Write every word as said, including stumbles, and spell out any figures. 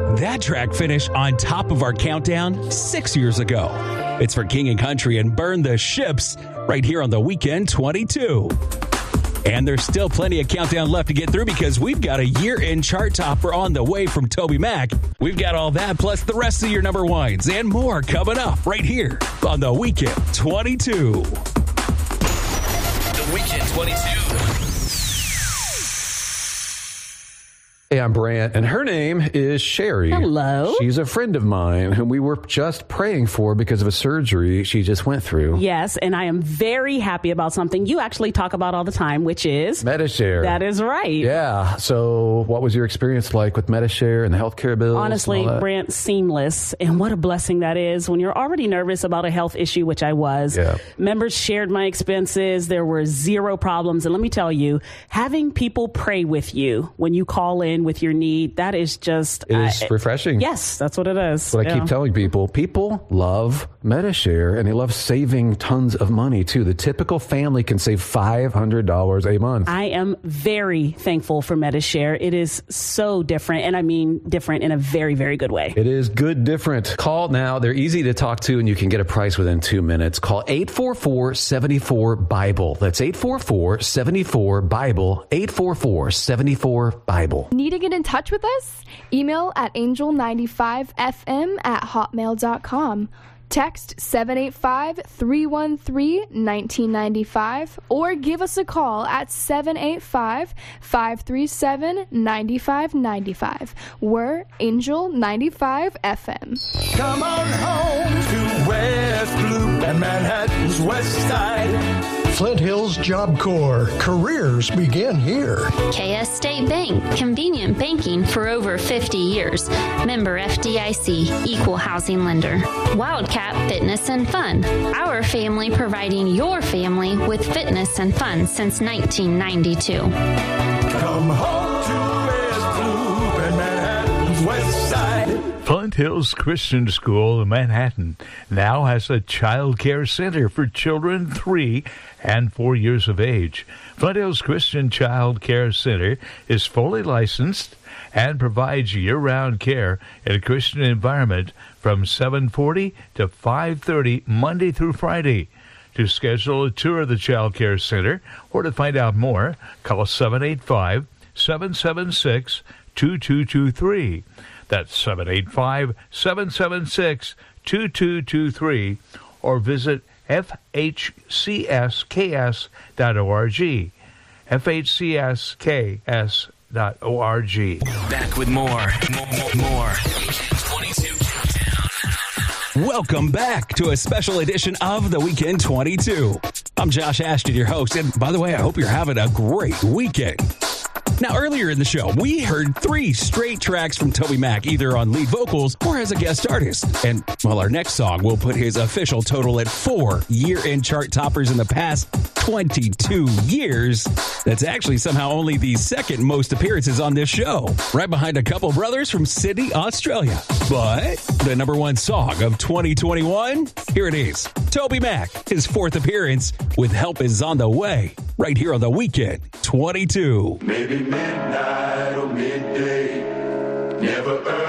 That track finished on top of our countdown six years ago. It's for King and Country and Burn the Ships right here on The Weekend twenty-two. And there's still plenty of countdown left to get through because we've got a year-end chart topper on the way from Toby Mac. We've got all that plus the rest of your number ones and more coming up right here on The Weekend twenty-two. The Weekend twenty-two. Hey, I'm Brant, and her name is Sherry. Hello. She's a friend of mine whom we were just praying for because of a surgery she just went through. Yes, and I am very happy about something you actually talk about all the time, which is... Medi-Share. That is right. Yeah. So what was your experience like with Medi-Share and the healthcare bills? Honestly, Brant, seamless. And what a blessing that is when you're already nervous about a health issue, which I was. Yeah. Members shared my expenses. There were zero problems. And let me tell you, having people pray with you when you call in with your need, that is just... It is uh, refreshing. Yes, that's what it is. That's what yeah. I keep telling people. People love Medi-Share, and they love saving tons of money, too. The typical family can save five hundred dollars a month. I am very thankful for Medi-Share. It is so different, and I mean different in a very, very good way. It is good different. Call now. They're easy to talk to, and you can get a price within two minutes. Call eight four four, seven four, Bible. That's eight four four, seven four, Bible. eight four four, seven four, Bible. Need to get in touch with us? Email at angel ninety-five f m at hotmail dot com. Text seven eight five, three one three, one nine nine five or give us a call at seven eight five, five three seven, nine five nine five. We're Angel ninety-five F M. Come on home to West Loop and Manhattan's West Side. Flint Hills Job Corps. Careers begin here. K S State Bank. Convenient banking for over fifty years. Member F D I C. Equal housing lender. Wildcat Fitness and Fun. Our family providing your family with fitness and fun since nineteen ninety-two. Come home to West Loop and Manhattan's West Side. Flint Hills Christian School in Manhattan now has a child care center for children three and four years of age. Flint Hills Christian Child Care Center is fully licensed and provides year-round care in a Christian environment from seven forty to five thirty Monday through Friday. To schedule a tour of the Child Care Center or to find out more, call seven eight five, seven seven six, two two two three. That's seven eight five, seven seven six, two two two three or visit f h c s k s dot org. f h c s k s dot org. Back with more. More. more, more. twenty-two Countdown. Welcome back to a special edition of The Weekend twenty-two. I'm Josh Ashton, your host. And by the way, I hope you're having a great weekend. Now, earlier in the show, we heard three straight tracks from Toby Mac, either on lead vocals or as a guest artist. And, well, our next song will put his official total at four year-end chart toppers in the past twenty-two years. That's actually somehow only the second most appearances on this show, right behind a couple brothers from Sydney, Australia. But the number one song of twenty twenty-one, here it is. Toby Mac, his fourth appearance with Help Is On The Way, right here on The Weekend twenty-two. Maybe midnight or midday, never early.